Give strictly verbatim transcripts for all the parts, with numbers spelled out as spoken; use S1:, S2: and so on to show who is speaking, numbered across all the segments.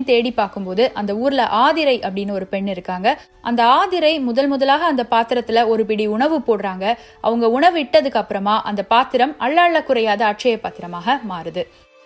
S1: தேடி பார்க்கும்போது அந்த ஊர்ல ஆதிரை அப்படின்னு ஒரு பெண் இருக்காங்க. அந்த ஆதிரை முதல் முதலாக அந்த பாத்திரத்துல ஒரு பிடி உணவு போடுறாங்க. அவங்க உணவு இட்டதுக்கு அப்புறமா அந்த பாத்திரம் அள்ள அள்ள குறையாத அட்சய பாத்திரமாக மாறுது.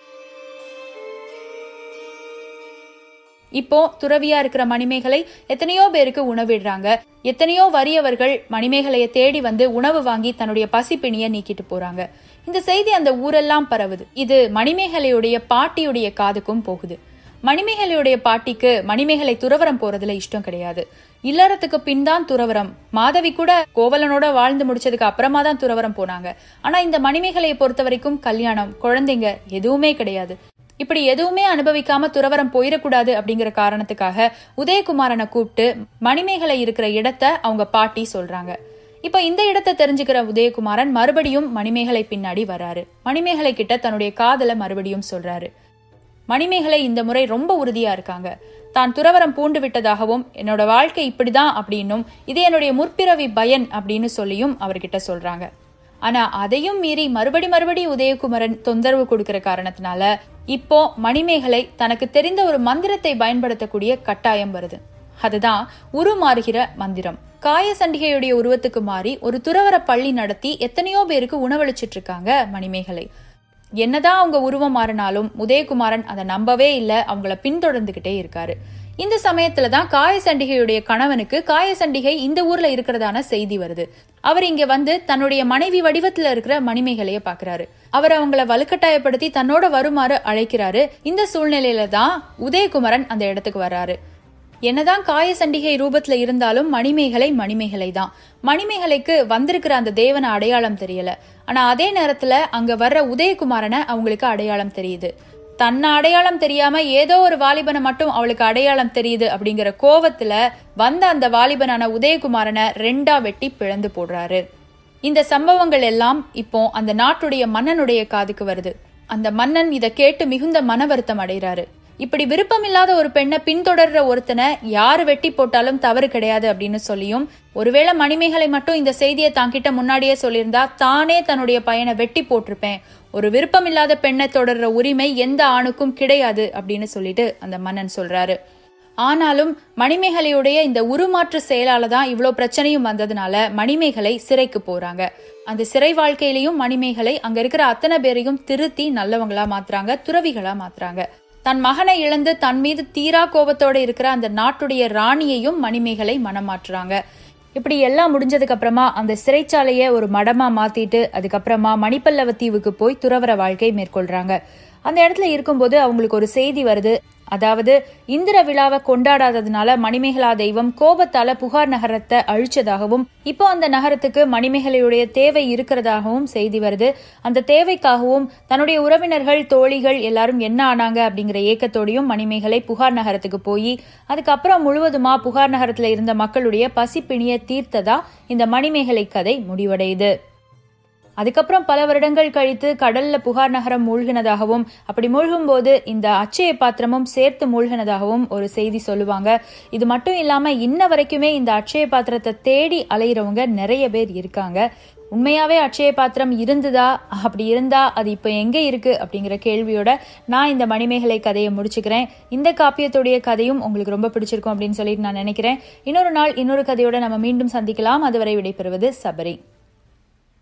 S1: இப்போ துறவியா இருக்கிற மணிமேகலை எத்தனையோ பேருக்கு உணவிடுறாங்க. எத்தனையோ வறியவர்கள் மணிமேகலையை தேடி வந்து உணவு வாங்கி தன்னுடைய பசிப்பிணிய நீக்கிட்டு போறாங்க. இந்த செய்தி அந்த ஊரெல்லாம் பரவுது. இது மணிமேகலையுடைய பாட்டியுடைய காதுக்கும் போகுது. மணிமேகலையுடைய பாட்டிக்கு மணிமேகலை துறவரம் போறதுல இஷ்டம் கிடையாது. இல்லறத்துக்கு பின் தான் துறவரம். மாதவி கூட கோவலனோட வாழ்ந்து முடிச்சதுக்கு அப்புறமா தான் துறவரம் போனாங்க. ஆனா இந்த மணிமேகலையை பொறுத்த வரைக்கும் கல்யாணம், குழந்தைங்க எதுவுமே கிடையாது. இப்படி எதுவுமே அனுபவிக்காம துறவரம் போயிடக்கூடாது அப்படிங்கிற காரணத்துக்காக உதயகுமாரனை கூப்பிட்டு மணிமேகலை இருக்கிற இடத்த அவங்க பாட்டி சொல்றாங்க. இப்ப இந்த இடத்தை தெரிஞ்சுக்கிற உதயகுமாரன் மறுபடியும் மணிமேகலை பின்னாடி வராரு. மணிமேகலை கிட்ட தன்னுடைய காதலை மறுபடியும் சொல்றாரு. மணிமேகலை இந்த முறை ரொம்ப உறுதியா இருக்காங்க. தான் துறவரம் பூண்டு விட்டதாகவும் என்னோட வாழ்க்கை இப்படிதான் அப்படின்னும் இது என்னுடைய முற்பிறவி பயன் அப்படின்னு சொல்லியும் அவர்கிட்ட சொல்றாங்க. ஆனா அதையும் மீறி மறுபடி மறுபடி உதயகுமாரன் தொந்தரவு கொடுக்கிற காரணத்தினால இப்போ மணிமேகலை தனக்கு தெரிந்த ஒரு மந்திரத்தை பயன்படுத்தக்கூடிய கட்டாயம் வருது. அதுதான் உருமாறுகிற மந்திரம். காய சண்டிகையுடைய உருவத்துக்கு மாறி ஒரு துறவர பள்ளி நடத்தி எத்தனையோ பேருக்கு உணவளிச்சிட்டு இருக்காங்க மணிமேகலை. என்னதான் அவங்க உருவம் மாறினாலும் உதயகுமாரன் அதை நம்பவே இல்லை. அவங்கள பின்தொடர்ந்துகிட்டே இருக்காரு. இந்த சமயத்துலதான் காய சண்டிகையுடைய கணவனுக்கு காய சண்டிகை இந்த ஊர்ல இருக்கிறதான செய்தி வருது. அவர் இங்க வந்து தன்னுடைய மனைவி வடிவத்துல இருக்கிற மணிமேகலைய பாக்குறாரு. அவர் அவங்கள வலுக்கட்டாயப்படுத்தி தன்னோட வருமாறு அழைக்கிறாரு. இந்த சூழ்நிலையில தான் உதயகுமாரன் அந்த இடத்துக்கு வர்றாரு. என்னதான் காய சண்டிகை ரூபத்துல இருந்தாலும் மணிமேகலை மணிமேகலை தான். மணிமேகலைக்கு வந்திருக்கிற அந்த தேவன அடையாளம் தெரியல. ஆனா அதே நேரத்துல அங்க வர்ற உதயகுமாரனை அவங்களுக்கு அடையாளம் தெரியுது. தன்னை அடையாளம் தெரியாம ஏதோ ஒரு வாலிபனை மட்டும் அவளுக்கு அடையாளம் தெரியுது அப்படிங்கிற கோவத்துல வந்த அந்த வாலிபனான உதயகுமாரனை ரெண்டா வெட்டி பிளந்து போடுறாரு. இந்த சம்பவங்கள் எல்லாம் இப்போ அந்த நாட்டுடைய மன்னனுடைய காதுக்கு வருது. அந்த மன்னன் இதை கேட்டு மிகுந்த மன வருத்தம் அடைகிறாரு. இப்படி விருப்பம் இல்லாத ஒரு பெண்ணை பின்தொடர்ற ஒருத்தனை யாரு வெட்டி போட்டாலும் தவறு கிடையாது அப்படின்னு சொல்லியும், ஒருவேளை மணிமேகலை மட்டும் இந்த செய்தியை தாங்கிட்ட முன்னாடியே சொல்லியிருந்தா தானே தன்னுடைய பையனை வெட்டி போட்டிருப்பேன். ஒரு விருப்பம் இல்லாத பெண்ணை தொடர்ற உரிமை எந்த ஆணுக்கும் கிடையாது அப்படின்னு சொல்லிட்டு அந்த மன்னன் சொல்றாரு. ஆனாலும் மணிமேகலையுடைய இந்த உருமாற்று செயலால தான் இவ்வளவு பிரச்சனையும் வந்ததுனால மணிமேகலை சிறைக்கு போறாங்க. அந்த சிறை வாழ்க்கையிலையும் மணிமேகலை அங்க இருக்கிற அத்தனை பேரையும் திருத்தி நல்லவங்களா மாத்துறாங்க, துறவிகளா மாத்துறாங்க. தன் மகனை இழந்து தன் மீது தீரா கோபத்தோட இருக்கிற அந்த நாட்டுடைய ராணியையும் மணிமேகலை மனமாற்றுறாங்க. இப்படி எல்லாம் முடிஞ்சதுக்கு அப்புறமா அந்த சிறைச்சாலைய ஒரு மடமா மாத்திட்டு அதுக்கப்புறமா மணிப்பல்லவ தீவுக்கு போய் துறவர வாழ்க்கை மேற்கொள்றாங்க. அந்த இடத்துல இருக்கும்போது அவங்களுக்கு ஒரு செய்தி வருது. அதாவது இந்திர விழாவை கொண்டாடாததுனால மணிமேகலா தெய்வம் கோபத்தால புகார் நகரத்தை அழிச்சதாகவும் இப்போ அந்த நகரத்துக்கு மணிமேகலையுடைய தேவை இருக்கிறதாகவும் செய்தி வருது. அந்த தேவைக்காகவும் தன்னுடைய உறவினர்கள் தோழிகள் எல்லாரும் என்ன ஆனாங்க அப்படிங்கிற ஏக்கத்தோடையும் மணிமேகலை புகார் நகரத்துக்கு போய் அதுக்கப்புறம் முழுவதுமா புகார் நகரத்துல இருந்த மக்களுடைய பசிப்பிணிய தீர்த்ததா இந்த மணிமேகலை கதை முடிவடையுது. அதுக்கப்புறம் பல வருடங்கள் கழித்து கடல்ல புகார் நகரம் மூழ்கினதாகவும் அப்படி மூழ்கும் போது இந்த அட்சய பாத்திரமும் சேர்த்து மூழ்கினதாகவும் ஒரு செய்தி சொல்லுவாங்க. இது மட்டும் இல்லாம இன்ன வரைக்குமே இந்த அட்சய பாத்திரத்தை தேடி அலையிறவங்க நிறைய பேர் இருக்காங்க. உண்மையாவே அட்சய பாத்திரம் இருந்ததா, அப்படி இருந்தா அது இப்ப எங்க இருக்கு அப்படிங்கிற கேள்வியோட நான் இந்த மணிமேகலை கதையை முடிச்சுக்கிறேன். இந்த காப்பியத்துடைய கதையும் உங்களுக்கு ரொம்ப பிடிச்சிருக்கும் அப்படின்னு சொல்லிட்டு நான் நினைக்கிறேன். இன்னொரு நாள் இன்னொரு கதையோட நம்ம மீண்டும் சந்திக்கலாம். அதுவரை விடைபெறுவது சபரி.